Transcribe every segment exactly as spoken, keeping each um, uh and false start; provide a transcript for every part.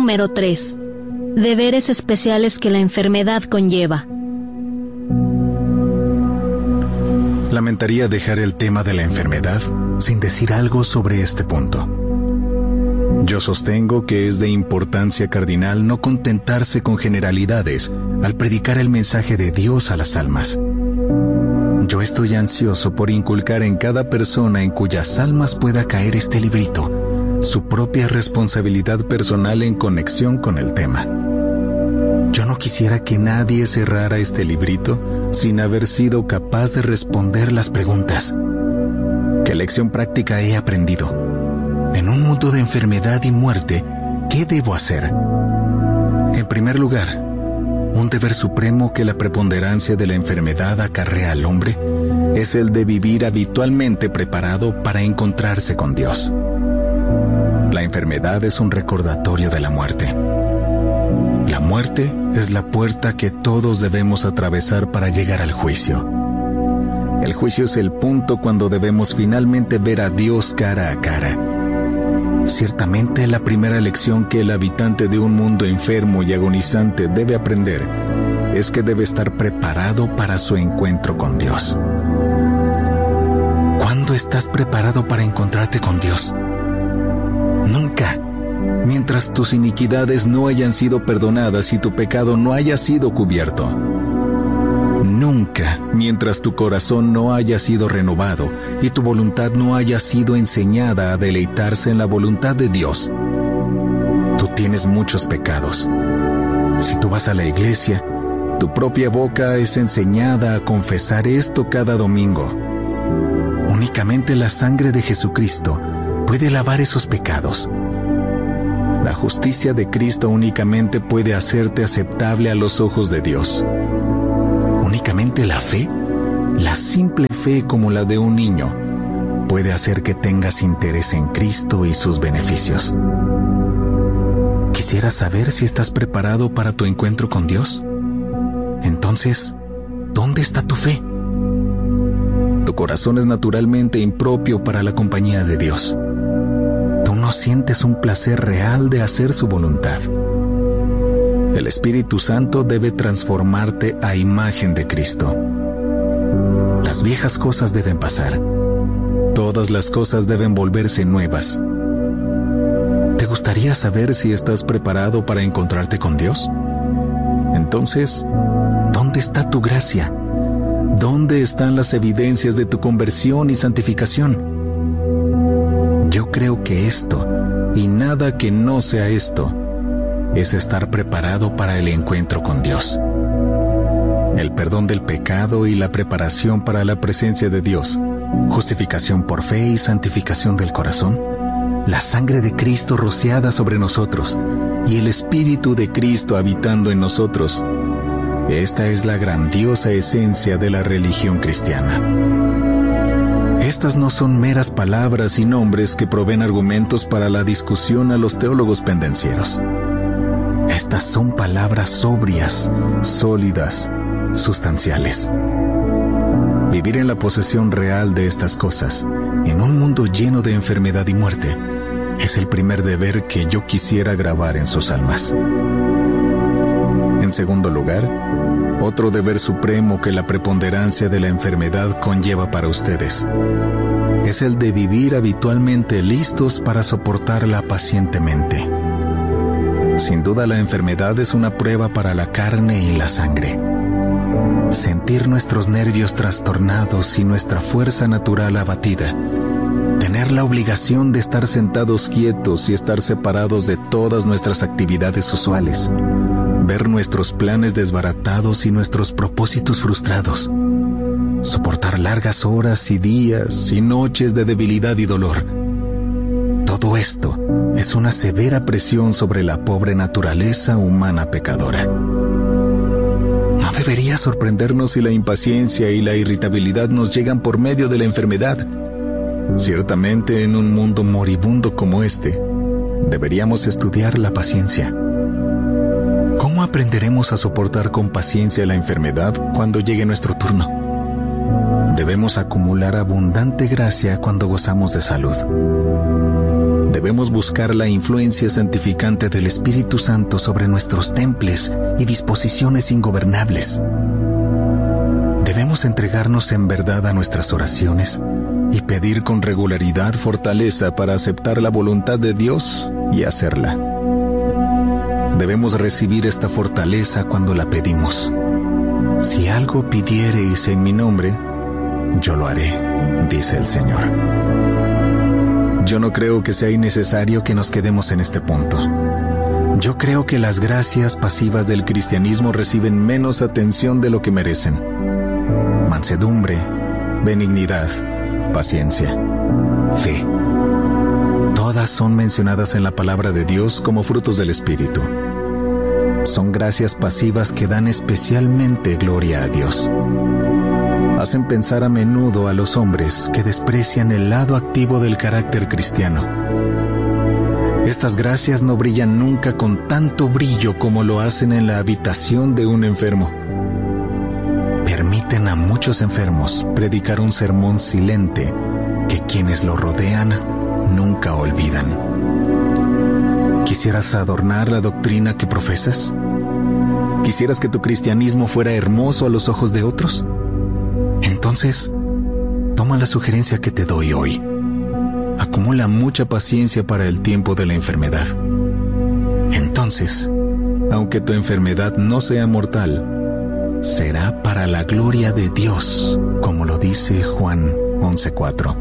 número tres. Deberes especiales que la enfermedad conlleva. Lamentaría dejar el tema de la enfermedad sin decir algo sobre este punto. Yo sostengo que es de importancia cardinal no contentarse con generalidades al predicar el mensaje de Dios a las almas. Yo estoy ansioso por inculcar en cada persona en cuyas almas pueda caer este librito su propia responsabilidad personal en conexión con el tema. Yo no quisiera que nadie cerrara este librito sin haber sido capaz de responder las preguntas. ¿Qué lección práctica he aprendido? En un mundo de enfermedad y muerte, ¿qué debo hacer? En primer lugar, un deber supremo que la preponderancia de la enfermedad acarrea al hombre es el de vivir habitualmente preparado para encontrarse con Dios. La enfermedad es un recordatorio de la muerte. La muerte es la puerta que todos debemos atravesar para llegar al juicio. El juicio es el punto cuando debemos finalmente ver a Dios cara a cara. Ciertamente, la primera lección que el habitante de un mundo enfermo y agonizante debe aprender es que debe estar preparado para su encuentro con Dios. ¿Cuándo estás preparado para encontrarte con Dios? Nunca. Mientras tus iniquidades no hayan sido perdonadas y tu pecado no haya sido cubierto. Nunca, mientras tu corazón no haya sido renovado y tu voluntad no haya sido enseñada a deleitarse en la voluntad de Dios. Tú tienes muchos pecados. Si tú vas a la iglesia, tu propia boca es enseñada a confesar esto cada domingo. Únicamente la sangre de Jesucristo puede lavar esos pecados. La justicia de Cristo únicamente puede hacerte aceptable a los ojos de Dios. Únicamente la fe, la simple fe como la de un niño, puede hacer que tengas interés en Cristo y sus beneficios. ¿Quisieras saber si estás preparado para tu encuentro con Dios? Entonces, ¿dónde está tu fe? Tu corazón es naturalmente impropio para la compañía de Dios. Tú no sientes un placer real de hacer su voluntad. El Espíritu Santo debe transformarte a imagen de Cristo. Las viejas cosas deben pasar. Todas las cosas deben volverse nuevas. ¿Te gustaría saber si estás preparado para encontrarte con Dios? Entonces, ¿dónde está tu gracia? ¿Dónde están las evidencias de tu conversión y santificación? Yo creo que esto, y nada que no sea esto, es estar preparado para el encuentro con Dios. El perdón del pecado y la preparación para la presencia de Dios, justificación por fe y santificación del corazón, la sangre de Cristo rociada sobre nosotros y el Espíritu de Cristo habitando en nosotros. Esta es la grandiosa esencia de la religión cristiana. Estas no son meras palabras y nombres que proveen argumentos para la discusión a los teólogos pendencieros. Estas son palabras sobrias, sólidas, sustanciales. Vivir en la posesión real de estas cosas, en un mundo lleno de enfermedad y muerte, es el primer deber que yo quisiera grabar en sus almas. En segundo lugar, otro deber supremo que la preponderancia de la enfermedad conlleva para ustedes es el de vivir habitualmente listos para soportarla pacientemente. Sin duda, la enfermedad es una prueba para la carne y la sangre. Sentir nuestros nervios trastornados y nuestra fuerza natural abatida, tener la obligación de estar sentados quietos y estar separados de todas nuestras actividades usuales, ver nuestros planes desbaratados y nuestros propósitos frustrados, soportar largas horas y días y noches de debilidad y dolor. Todo esto es una severa presión sobre la pobre naturaleza humana pecadora. No debería sorprendernos si la impaciencia y la irritabilidad nos llegan por medio de la enfermedad. Ciertamente, en un mundo moribundo como este, deberíamos estudiar la paciencia. ¿Cómo aprenderemos a soportar con paciencia la enfermedad cuando llegue nuestro turno? Debemos acumular abundante gracia cuando gozamos de salud. debemos buscar la influencia santificante del Espíritu Santo sobre nuestros templos y disposiciones ingobernables. Debemos entregarnos en verdad a nuestras oraciones y pedir con regularidad fortaleza para aceptar la voluntad de Dios y hacerla. Debemos recibir esta fortaleza cuando la pedimos. Si algo pidiereis en mi nombre, yo lo haré, dice el Señor. Yo no creo que sea innecesario que nos quedemos en este punto. Yo creo que las gracias pasivas del cristianismo reciben menos atención de lo que merecen. Mansedumbre, benignidad, paciencia, fe. Todas son mencionadas en la palabra de Dios como frutos del Espíritu. Son gracias pasivas que dan especialmente gloria a Dios. Hacen pensar a menudo a los hombres que desprecian el lado activo del carácter cristiano. Estas gracias no brillan nunca con tanto brillo como lo hacen en la habitación de un enfermo. Permiten a muchos enfermos predicar un sermón silente que quienes lo rodean nunca olvidan. ¿Quisieras adornar la doctrina que profesas? ¿Quisieras que tu cristianismo fuera hermoso a los ojos de otros? Entonces, toma la sugerencia que te doy hoy. Acumula mucha paciencia para el tiempo de la enfermedad. Entonces, aunque tu enfermedad no sea mortal, será para la gloria de Dios, como lo dice Juan once cuatro.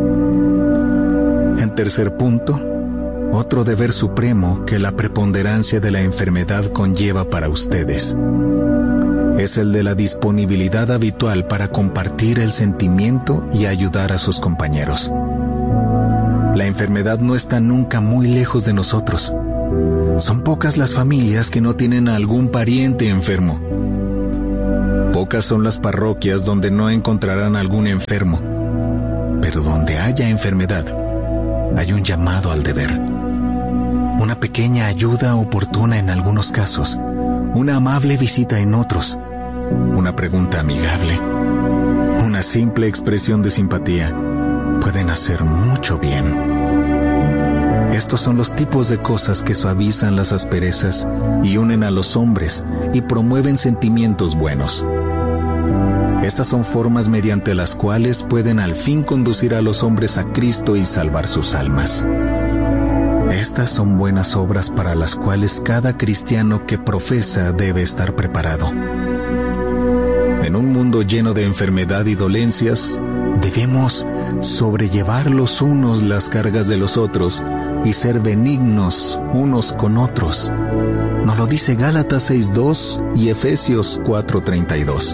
En tercer punto, otro deber supremo que la preponderancia de la enfermedad conlleva para ustedes es el de la disponibilidad habitual para compartir el sentimiento y ayudar a sus compañeros. La enfermedad no está nunca muy lejos de nosotros. Son pocas las familias que no tienen a algún pariente enfermo. Pocas son las parroquias donde no encontrarán algún enfermo. Pero donde haya enfermedad, hay un llamado al deber. Una pequeña ayuda oportuna en algunos casos, una amable visita en otros, una pregunta amigable, una simple expresión de simpatía pueden hacer mucho bien. Estos son los tipos de cosas que suavizan las asperezas y unen a los hombres y promueven sentimientos buenos. Estas son formas mediante las cuales pueden al fin conducir a los hombres a Cristo y salvar sus almas. Estas son buenas obras para las cuales cada cristiano que profesa debe estar preparado. En un mundo lleno de enfermedad y dolencias, debemos sobrellevar los unos las cargas de los otros y ser benignos unos con otros. Nos lo dice Gálatas seis dos y Efesios cuatro treinta y dos.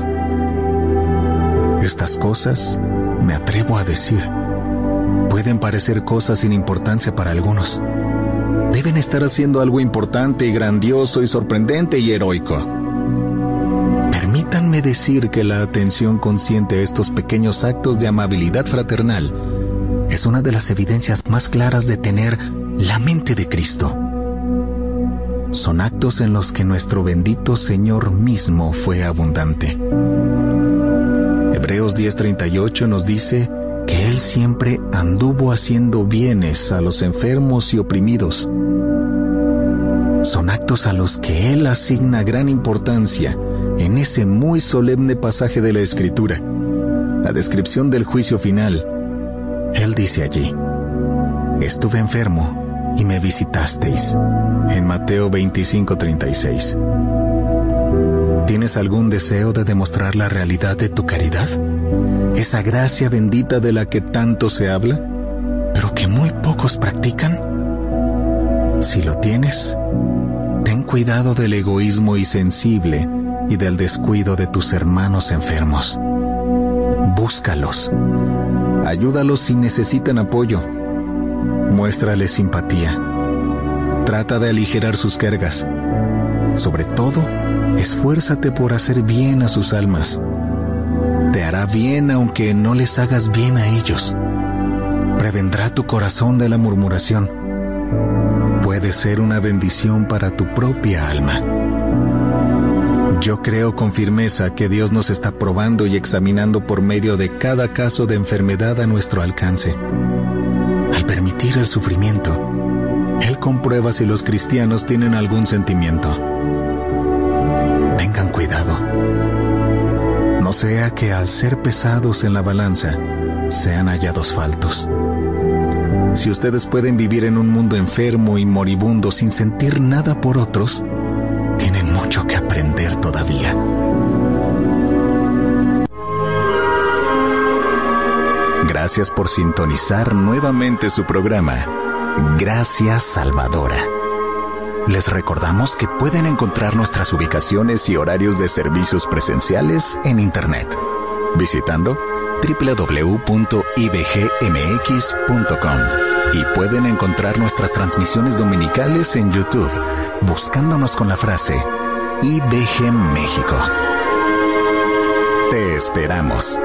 Estas cosas, me atrevo a decir, pueden parecer cosas sin importancia para algunos. Deben estar haciendo algo importante y grandioso y sorprendente y heroico. Permítanme decir que la atención consciente a estos pequeños actos de amabilidad fraternal es una de las evidencias más claras de tener la mente de Cristo. Son actos en los que nuestro bendito Señor mismo fue abundante. Hebreos diez treinta y ocho nos dice que Él siempre anduvo haciendo bienes a los enfermos y oprimidos. Son actos a los que Él asigna gran importancia en ese muy solemne pasaje de la Escritura, la descripción del juicio final. Él dice allí: estuve enfermo y me visitasteis, en Mateo veinticinco treinta y seis. ¿Tienes algún deseo de demostrar la realidad de tu caridad? Esa gracia bendita de la que tanto se habla, pero que muy pocos practican. Si lo tienes, ten cuidado del egoísmo insensible y del descuido de tus hermanos enfermos. Búscalos. Ayúdalos si necesitan apoyo. Muéstrales simpatía. Trata de aligerar sus cargas. Sobre todo, esfuérzate por hacer bien a sus almas. Te hará bien aunque no les hagas bien a ellos. Prevendrá tu corazón de la murmuración. Puede ser una bendición para tu propia alma. Yo creo con firmeza que Dios nos está probando y examinando por medio de cada caso de enfermedad a nuestro alcance. Al permitir el sufrimiento, Él comprueba si los cristianos tienen algún sentimiento. Tengan cuidado. No sea que al ser pesados en la balanza, sean hallados faltos. Si ustedes pueden vivir en un mundo enfermo y moribundo sin sentir nada por otros, tienen mucho que aprender todavía. Gracias por sintonizar nuevamente su programa, Gracia Salvadora. Les recordamos que pueden encontrar nuestras ubicaciones y horarios de servicios presenciales en Internet, visitando doble u doble u doble u punto i b g m x punto com, y pueden encontrar nuestras transmisiones dominicales en YouTube, buscándonos con la frase I B G México. Te esperamos.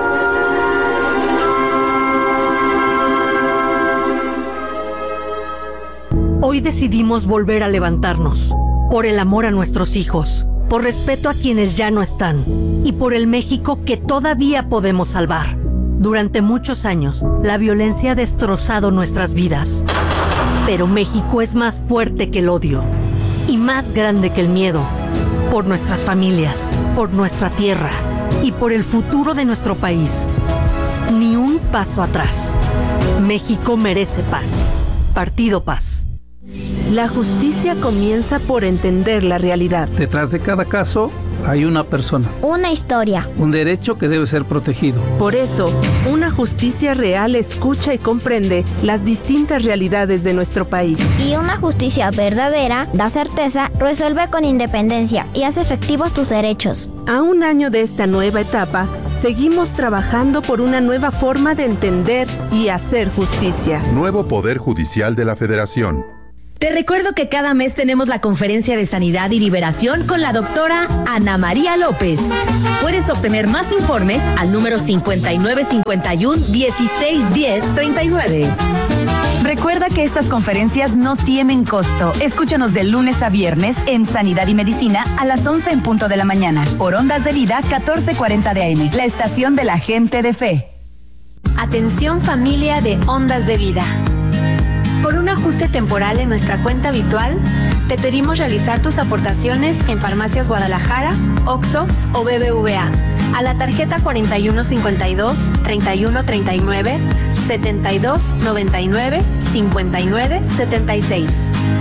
Hoy decidimos volver a levantarnos, por el amor a nuestros hijos, por respeto a quienes ya no están, y por el México que todavía podemos salvar. Durante muchos años, la violencia ha destrozado nuestras vidas. Pero México es más fuerte que el odio, y más grande que el miedo. Por nuestras familias, por nuestra tierra, y por el futuro de nuestro país. Ni un paso atrás. México merece paz. Partido Paz. La justicia comienza por entender la realidad. Detrás de cada caso hay una persona. Una historia. Un derecho que debe ser protegido. Por eso, una justicia real escucha y comprende las distintas realidades de nuestro país. Y una justicia verdadera da certeza, resuelve con independencia y hace efectivos tus derechos. A un año de esta nueva etapa, seguimos trabajando por una nueva forma de entender y hacer justicia. Nuevo Poder Judicial de la Federación. Te recuerdo que cada mes tenemos la conferencia de sanidad y liberación con la doctora Ana María López. Puedes obtener más informes al número cincuenta y nueve cincuenta y uno, dieciséis diez, treinta y nueve. Recuerda que estas conferencias no tienen costo. Escúchanos de lunes a viernes en Sanidad y Medicina a las once en punto de la mañana. Por Ondas de Vida catorce cuarenta de A M, la estación de la gente de fe. Atención familia de Ondas de Vida. Por un ajuste temporal en nuestra cuenta habitual, te pedimos realizar tus aportaciones en Farmacias Guadalajara, Oxxo o B B V A a la tarjeta cuarenta y uno cincuenta y dos, treinta y uno treinta y nueve, setenta y dos noventa y nueve, cincuenta y nueve setenta y seis.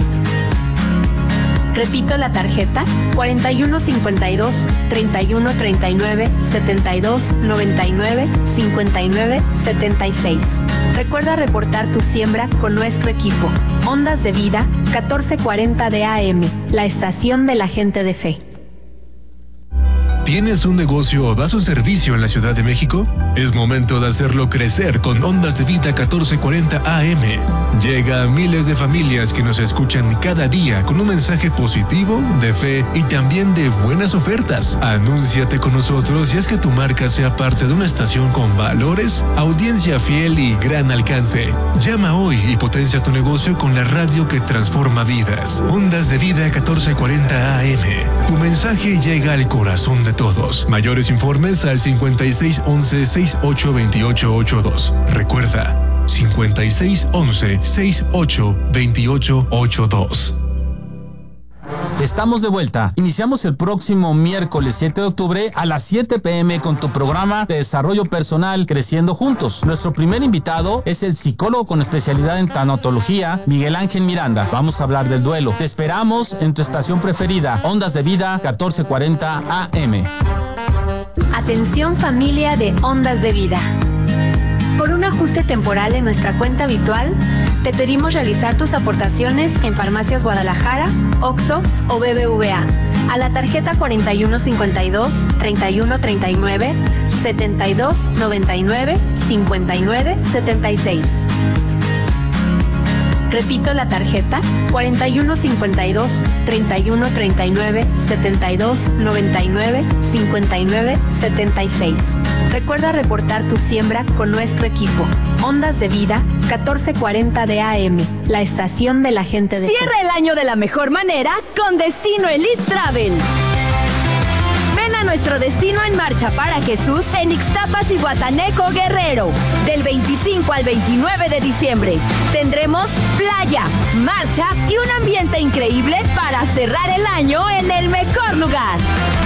Repito la tarjeta cuarenta y uno cincuenta y dos, treinta y uno treinta y nueve, setenta y dos noventa y nueve, cincuenta y nueve setenta y seis. Recuerda reportar tu siembra con nuestro equipo. Ondas de Vida, catorce cuarenta de A M, la estación de la gente de fe. ¿Tienes un negocio o das un servicio en la Ciudad de México? Es momento de hacerlo crecer con Ondas de Vida catorce cuarenta A M. Llega a miles de familias que nos escuchan cada día con un mensaje positivo, de fe y también de buenas ofertas. Anúnciate con nosotros y haz que tu marca sea parte de una estación con valores, audiencia fiel y gran alcance. Llama hoy y potencia tu negocio con la radio que transforma vidas. Ondas de Vida catorce cuarenta A M. Tu mensaje llega al corazón de todos. Mayores informes al cincuenta y seis once, sesenta y ocho veintiocho ochenta y dos. Recuerda, cincuenta y seis once, sesenta y ocho veintiocho ochenta y dos. Estamos de vuelta. Iniciamos el próximo miércoles siete de octubre a las siete pe eme con tu programa de desarrollo personal Creciendo Juntos. Nuestro primer invitado es el psicólogo con especialidad en tanatología, Miguel Ángel Miranda. Vamos a hablar del duelo. Te esperamos en tu estación preferida, Ondas de Vida catorce cuarenta A M. Atención familia de Ondas de Vida. Por un ajuste temporal en nuestra cuenta habitual, te pedimos realizar tus aportaciones en Farmacias Guadalajara, Oxxo o B B V A a la tarjeta cuarenta y uno cincuenta y dos, treinta y uno treinta y nueve, setenta y dos noventa y nueve, cincuenta y nueve setenta y seis. Repito la tarjeta cuarenta y uno cincuenta y dos, treinta y uno treinta y nueve, setenta y dos noventa y nueve, cincuenta y nueve setenta y seis. Recuerda reportar tu siembra con nuestro equipo. Ondas de Vida, catorce cuarenta de A M, la estación de la gente de Cierra el año de la mejor manera con Destino Elite Travel. Ven Pon a nuestro destino en marcha para Jesús en Ixtapas y Guataneco, Guerrero. Del veinticinco al veintinueve de diciembre tendremos playa, marcha y un ambiente increíble para cerrar el año en el mejor lugar.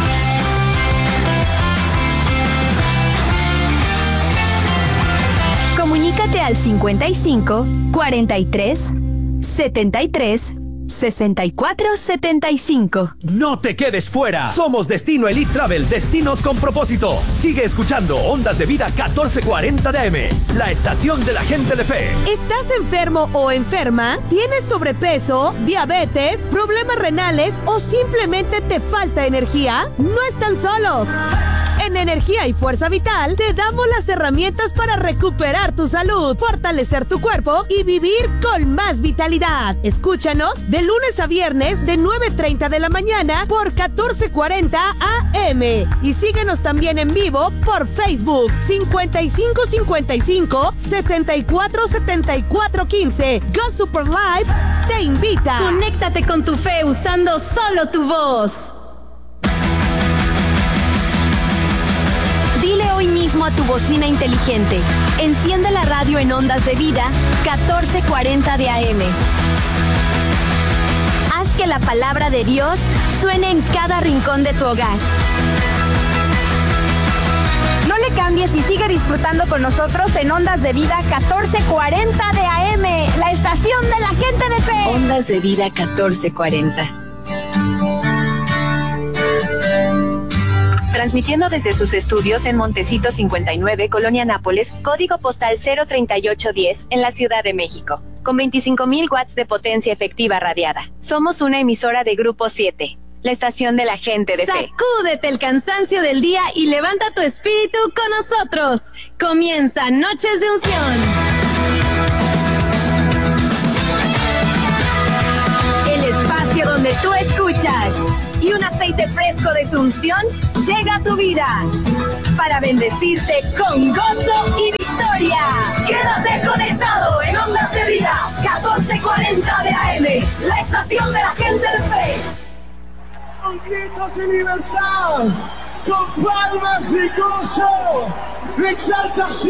Comunícate al cincuenta y cinco, cuarenta y tres, setenta y tres, sesenta y cuatro setenta y cinco. No te quedes fuera. Somos Destino Elite Travel, destinos con propósito. Sigue escuchando Ondas de Vida catorce cuarenta de A M, la estación de la gente de fe. ¿Estás enfermo o enferma? ¿Tienes sobrepeso, diabetes, problemas renales o simplemente te falta energía? No están solos. En Energía y Fuerza Vital te damos las herramientas para recuperar tu salud, fortalecer tu cuerpo y vivir con más vitalidad. Escúchanos de lunes a viernes de nueve treinta de la mañana por catorce cuarenta A M y síguenos también en vivo por Facebook cincuenta y cinco cincuenta y cinco, sesenta y cuatro setenta y cuatro quince. Go Super Live te invita. Conéctate con tu fe usando solo tu voz. Dile hoy mismo a tu bocina inteligente: enciende la radio en Ondas de Vida catorce cuarenta de A M. Haz que la palabra de Dios suene en cada rincón de tu hogar. No le cambies y sigue disfrutando con nosotros en Ondas de Vida catorce cuarenta de A M, la estación de la gente de fe. Ondas de Vida catorce cuarenta. Transmitiendo desde sus estudios en Montecito cincuenta y nueve, Colonia Nápoles, código postal cero treinta y ocho diez, en la Ciudad de México. Con veinticinco mil watts de potencia efectiva radiada. Somos una emisora de Grupo siete, la estación de la gente de fe. Sacúdete el cansancio del día y levanta tu espíritu con nosotros. Comienza Noches de Unción. El espacio donde tú escuchas y un aceite fresco de su unción llega a tu vida para bendecirte con gozo y victoria. Quédate conectado en Ondas de Vida catorce cuarenta de A M, la estación de la gente de fe. Con gritos y libertad, con palmas y gozo, de exaltación.